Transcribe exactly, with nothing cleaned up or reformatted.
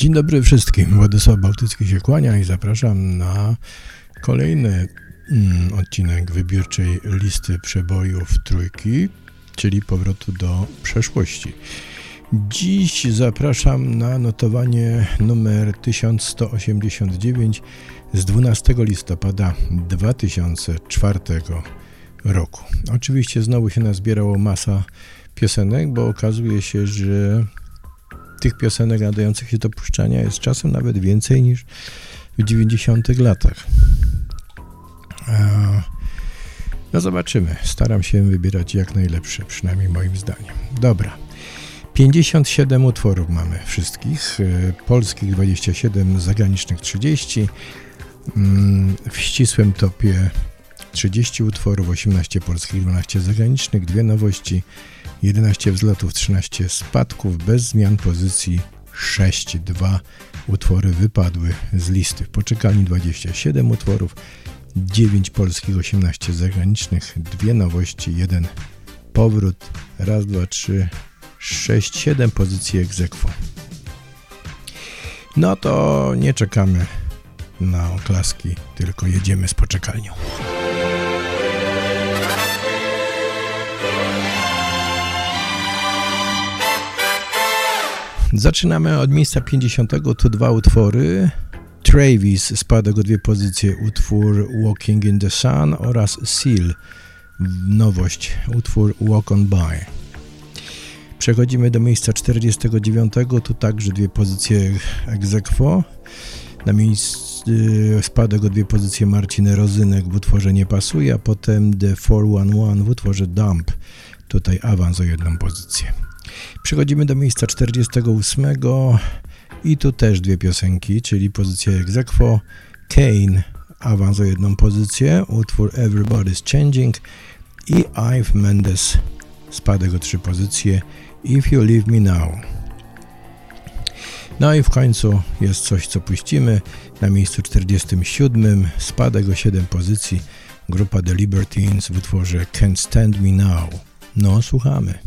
Dzień dobry wszystkim. Władysław Bałtycki się kłania i zapraszam na kolejny mm, odcinek wybiórczej listy przebojów trójki, czyli powrotu do przeszłości. Dziś zapraszam na notowanie numer tysiąc sto osiemdziesiąt dziewięć z dwunastego listopada dwa tysiące czwartego roku. Oczywiście znowu się nazbierało masa piosenek, bo okazuje się, że tych piosenek nadających się do puszczania jest czasem nawet więcej niż w dziewięćdziesiątych latach. No zobaczymy. Staram się wybierać jak najlepsze, przynajmniej moim zdaniem. Dobra. pięćdziesiąt siedem utworów mamy wszystkich. Polskich dwadzieścia siedem, zagranicznych trzydzieści. W ścisłym topie trzydzieści utworów, osiemnaście polskich, dwanaście zagranicznych, dwie nowości, jedenaście wzlotów, trzynaście spadków, bez zmian pozycji sześć. Dwa utwory wypadły z listy. W poczekalni dwadzieścia siedem utworów, dziewięć polskich, osiemnaście zagranicznych, dwie nowości, jeden powrót, raz, dwa, trzy, sześć, siedem pozycji ex aequo. No to nie czekamy na oklaski, tylko jedziemy z poczekalnią. Zaczynamy od miejsca pięćdziesiątego, to dwa utwory. Travis spadek o dwie pozycje, utwór Walking in the Sun, oraz Seal, nowość, utwór Walk on By. Przechodzimy do miejsca czterdziestego dziewiątego, tu także dwie pozycje ex aequo. Na miejscu spadek o dwie pozycje Marcin Rozynek w utworze Nie pasuje, a potem The czterysta jedenaście w utworze Dump. Tutaj awans o jedną pozycję. Przechodzimy do miejsca czterdziestego ósmego i tu też dwie piosenki, czyli pozycja ex aequo. Kane, awans o jedną pozycję, utwór Everybody's Changing, i Ive Mendes, spadek o trzy pozycje, If You Leave Me Now. No i w końcu jest coś, co puścimy. Na miejscu czterdziestym siódmym, spadek o siedem pozycji, grupa The Libertines w utworze Can't Stand Me Now. No, słuchamy.